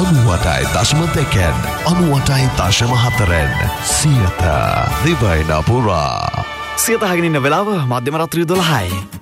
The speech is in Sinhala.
98.1 98.4 සියත දිවයින පුරා සියත අහගෙන ඉන්න වෙලාව මධ්‍යම රාත්‍රිය 12යි.